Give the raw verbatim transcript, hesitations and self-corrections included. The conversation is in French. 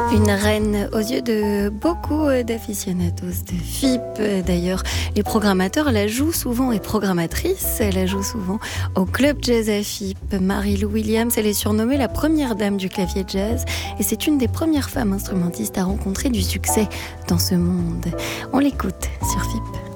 Une reine aux yeux de beaucoup d'aficionados de F I P. D'ailleurs, les programmateurs la jouent souvent et programmatrices la jouent souvent au Club Jazz à F I P. Mary-Lou Williams, elle est surnommée la première dame du clavier jazz et c'est une des premières femmes instrumentistes à rencontrer du succès dans ce monde. On l'écoute sur F I P.